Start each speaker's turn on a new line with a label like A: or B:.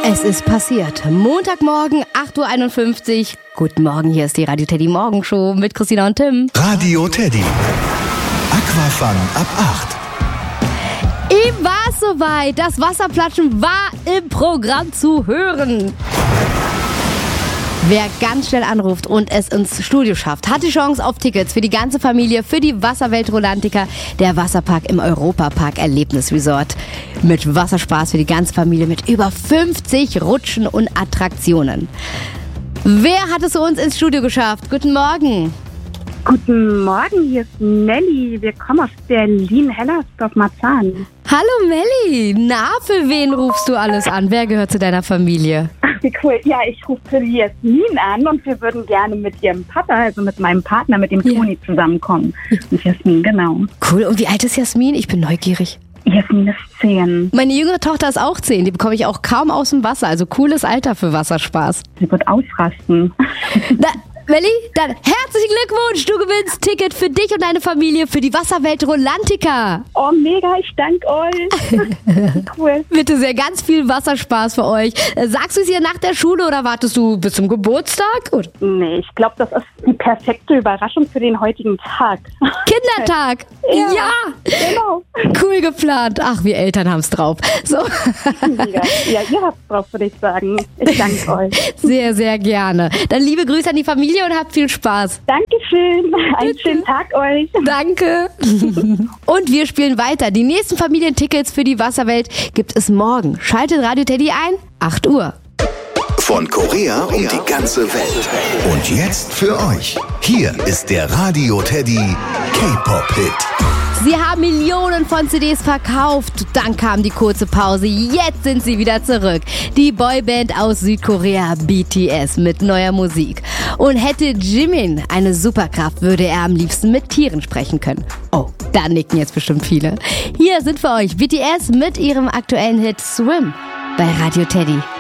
A: Es ist passiert. Montagmorgen, 8.51 Uhr. Guten Morgen, hier ist die Radio Teddy Morgenshow mit Christina und Tim.
B: Radio Teddy. Aquafun ab 8.
A: Ihm war es soweit. Das Wasserplatschen war im Programm zu hören. Wer ganz schnell anruft und es ins Studio schafft, hat die Chance auf Tickets für die ganze Familie für die Wasserwelt Rolantica, der Wasserpark im Europapark Erlebnisresort. Mit Wasserspaß für die ganze Familie mit über 50 Rutschen und Attraktionen. Wer hat es zu uns ins Studio geschafft? Guten Morgen.
C: Guten Morgen, hier ist Nelly. Wir kommen aus Berlin-Hellersdorf-Marzahn.
A: Hallo Melli. Na, für wen rufst du alles an? Wer gehört zu deiner Familie?
C: Ach, wie cool. Ja, ich rufe für die Jasmin an und wir würden gerne mit ihrem Papa, also mit meinem Partner, mit dem Toni zusammenkommen. Mit Jasmin, genau.
A: Cool. Und wie alt ist Jasmin? Ich bin neugierig.
C: Jasmin ist 10.
A: Meine jüngere Tochter ist auch 10. Die bekomme ich auch kaum aus dem Wasser. Also cooles Alter für Wasserspaß.
C: Sie wird ausrasten.
A: Na, Melli, dann herzlichen Glückwunsch. Du gewinnst Ticket für dich und deine Familie für die Wasserwelt Rolantica.
C: Oh, mega, ich danke euch. Cool.
A: Bitte sehr, ganz viel Wasserspaß für euch. Sagst du es ihr nach der Schule oder wartest du bis zum Geburtstag? Oder?
C: Nee, ich glaube, das ist die perfekte Überraschung für den heutigen Tag.
A: Kindertag. Ja,
C: Genau.
A: Cool geplant. Ach, wir Eltern haben es drauf. So.
C: Mega. Ja, ihr habt's drauf, würde ich sagen. Ich danke euch.
A: Sehr, sehr gerne. Dann liebe Grüße an die Familie und habt viel Spaß.
C: Dankeschön. Einen schönen Tag euch.
A: Danke. Und wir spielen weiter. Die nächsten Familientickets für die Wasserwelt gibt es morgen. Schaltet Radio Teddy ein, 8 Uhr.
B: Von Korea und die ganze Welt. Und jetzt für euch. Hier ist der Radio Teddy K-Pop-Hit.
A: Sie haben Millionen von CDs verkauft. Dann kam die kurze Pause. Jetzt sind sie wieder zurück. Die Boyband aus Südkorea BTS mit neuer Musik. Und hätte Jimin eine Superkraft, würde er am liebsten mit Tieren sprechen können. Oh, da nicken jetzt bestimmt viele. Hier sind für euch BTS mit ihrem aktuellen Hit Swim bei Radio Teddy.